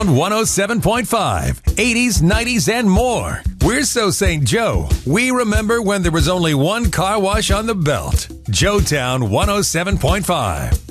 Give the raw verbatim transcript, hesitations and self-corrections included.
one oh seven point five, eighties, nineties, and more. We're so Saint Joe, we remember when there was only one car wash on the belt. Joetown one oh seven point five.